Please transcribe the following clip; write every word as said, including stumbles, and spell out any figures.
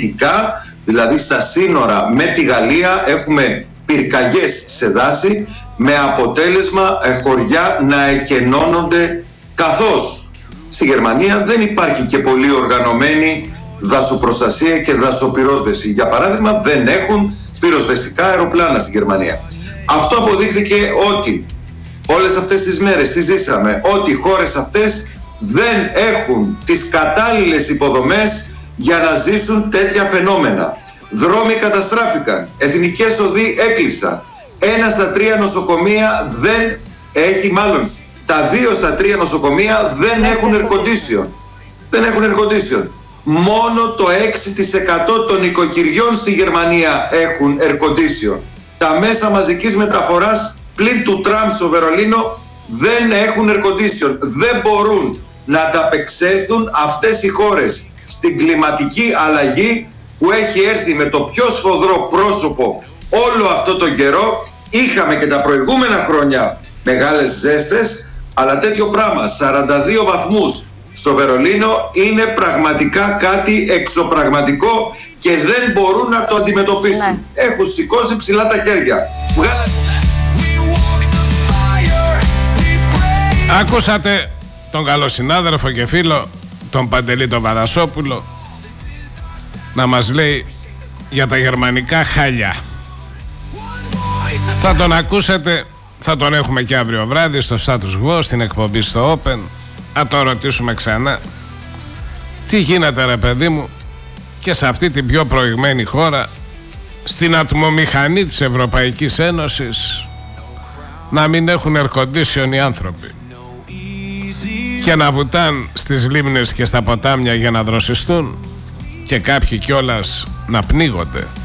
δυτικά, δηλαδή στα σύνορα με τη Γαλλία, έχουμε πυρκαγιές σε δάση, με αποτέλεσμα χωριά να εκενώνονται, καθώς στη Γερμανία δεν υπάρχει και πολύ οργανωμένη δασοπροστασία και δασοπυρόσβεση. Για παράδειγμα, δεν έχουν πυροσβεστικά αεροπλάνα στη Γερμανία. Αυτό αποδείχθηκε ότι όλες αυτές τις μέρες τις ζήσαμε, ότι οι χώρες αυτές δεν έχουν τις κατάλληλες υποδομές για να ζήσουν τέτοια φαινόμενα. Δρόμοι καταστράφηκαν, εθνικές οδοί έκλεισαν, ένα στα τρία νοσοκομεία δεν έχει, μάλλον τα δύο στα τρία νοσοκομεία δεν έχουν air condition. Δεν έχουν air condition. Μόνο το έξι τοις εκατό των οικοκυριών στη Γερμανία έχουν air condition. Τα μέσα μαζικής μεταφοράς πλην του τραμ στο Βερολίνο δεν έχουν air condition. Δεν μπορούν να ανταπεξέλθουν αυτές οι χώρες στην κλιματική αλλαγή που έχει έρθει με το πιο σφοδρό πρόσωπο όλο αυτό τον καιρό. Είχαμε και τα προηγούμενα χρόνια μεγάλες ζέστες, αλλά τέτοιο πράγμα, σαράντα δύο βαθμούς στο Βερολίνο, είναι πραγματικά κάτι εξωπραγματικό και δεν μπορούν να το αντιμετωπίσουν. Ναι. Έχουν σηκώσει ψηλά τα χέρια. Βγάλα... Άκουσατε τον καλό συνάδελφο και φίλο, τον Παντελή τον Βαρασόπουλο, να μας λέει για τα γερμανικά χάλια. Θα τον ακούσετε, θα τον έχουμε και αύριο βράδυ στο Status Quo, στην εκπομπή στο Open. Θα τον ρωτήσουμε ξανά τι γίνεται, ρε παιδί μου, και σε αυτή την πιο προηγμένη χώρα, στην ατμομηχανή της Ευρωπαϊκής Ένωσης, να μην έχουν air condition οι άνθρωποι και να βουτάν στις λίμνες και στα ποτάμια για να δροσιστούν, και κάποιοι κιόλας να πνίγονται.